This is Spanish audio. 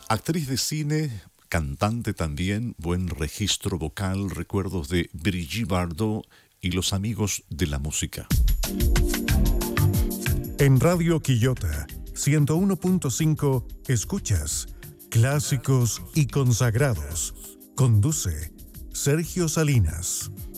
Actriz de cine, cantante también, buen registro vocal, recuerdos de Brigitte Bardot y los amigos de la música. En Radio Quillota 101.5 escuchas Clásicos y Consagrados. Conduce Sergio Salinas.